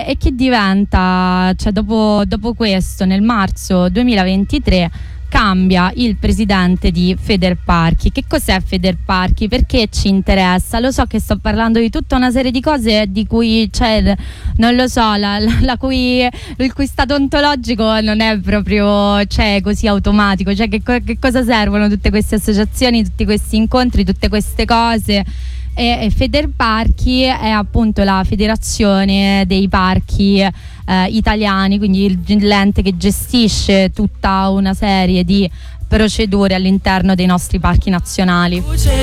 e che diventa, cioè dopo questo, nel marzo 2023 cambia il presidente di Federparchi. Che cos'è Federparchi? Perché ci interessa? Lo so che sto parlando di tutta una serie di cose di cui non lo so, il cui stato ontologico non è proprio così automatico. Che cosa servono tutte queste associazioni, tutti questi incontri, tutte queste cose? E Federparchi è appunto la federazione dei parchi italiani, quindi l'ente che gestisce tutta una serie di procedure all'interno dei nostri parchi nazionali.